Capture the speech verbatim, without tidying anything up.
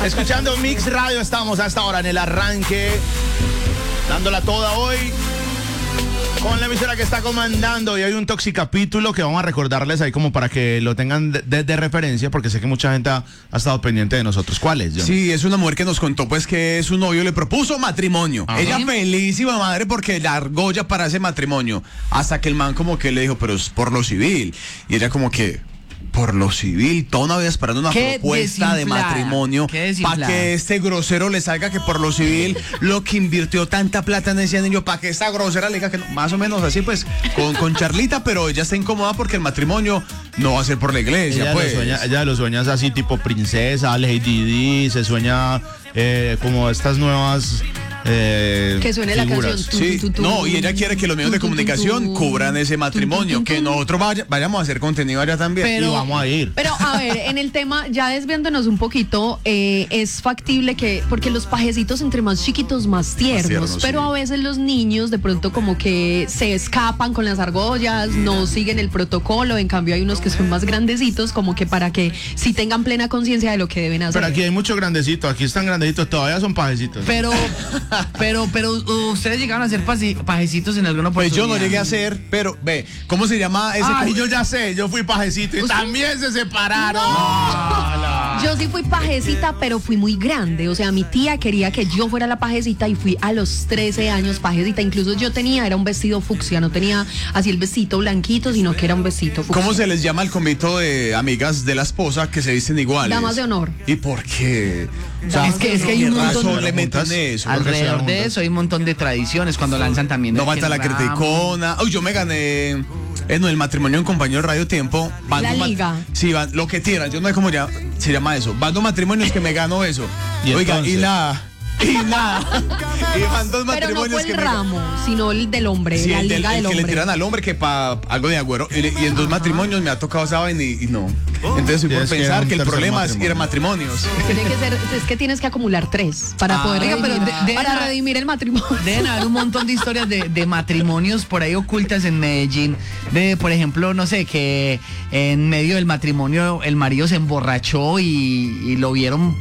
Escuchando Mix Radio, estamos hasta ahora en el arranque, dándola toda hoy con la emisora que está comandando. Y hay un toxicapítulo que vamos a recordarles ahí como para que lo tengan de, de, de referencia, porque sé que mucha gente ha, ha estado pendiente de nosotros. ¿Cuál es, John? Sí, es una mujer que nos contó pues que su novio le propuso matrimonio. Ajá. Ella felísima madre porque largó ya para ese matrimonio, hasta que el man como que le dijo, pero es por lo civil. Y ella como que... por lo civil, toda una vida esperando una Qué propuesta de matrimonio para que este grosero le salga que por lo civil lo que invirtió tanta plata en ese niño, para que esta grosera le diga que no, más o menos así pues con, con charlita, pero ella está incómoda porque el matrimonio no va a ser por la iglesia. Ella, pues. lo, sueña, ella lo sueña así tipo princesa, Lady D, se sueña eh, como estas nuevas... Eh, que suene figuras. la canción. Sí, tu, tu, tu, no, y ella quiere que los medios de comunicación cubran ese matrimonio, que nosotros vaya, vayamos a hacer contenido allá también. Pero, y vamos a ir. Pero a ver, en el tema, ya desviándonos un poquito, eh, es factible que, porque los pajecitos entre más chiquitos, más tiernos, más tiernos pero sí. A veces los niños de pronto como que se escapan con las argollas, no siguen el protocolo, en cambio hay unos que son más grandecitos, como que para que sí tengan plena conciencia de lo que deben hacer. Pero aquí hay muchos grandecitos, aquí están grandecitos, todavía son pajecitos. Pero... Pero, pero, ¿ustedes llegaron a ser pajecitos en alguna oportunidad? Pues yo no llegué a ser, pero, ve, ¿cómo se llama ese? Ay, yo ya sé, yo fui pajecito y también se separaron. No. No. Yo sí fui pajecita, pero fui muy grande. O sea, mi tía quería que yo fuera la pajecita y fui a los trece años pajecita. Incluso yo tenía, era un vestido fucsia, no tenía así el vestido blanquito, sino que era un vestido fucsia. ¿Cómo se les llama al convito de amigas de la esposa que se visten iguales? Damas de honor. ¿Y por qué? O sea, es que, es que hay un montón le meten eso. Alrededor de eso hay un montón de tradiciones cuando lanzan también. No falta la criticona. Uy, yo me gané en el matrimonio en compañero de Radio Tiempo. La liga. Sí, van, lo que tiran. Yo no sé cómo ya se llama eso. Van dos matrimonios que me gano eso. ¿Y Oiga, entonces? y la... Y nada. Y van dos pero no matrimonios fue el que ramo, me... sino el del hombre, sí, la el liga del, del el hombre. que le tiran al hombre que para algo de agüero. Y, y en dos matrimonios me ha tocado, ¿saben? Y, y no. Entonces soy por pensar que, que el problema es ir a matrimonios. Tiene que ser, es que tienes que acumular tres para ah, poder oiga, redimir, pero de, de para la, redimir el matrimonio. Deben haber un montón de historias de, de matrimonios por ahí ocultas en Medellín. De, por ejemplo, no sé, que en medio del matrimonio el marido se emborrachó y, y lo vieron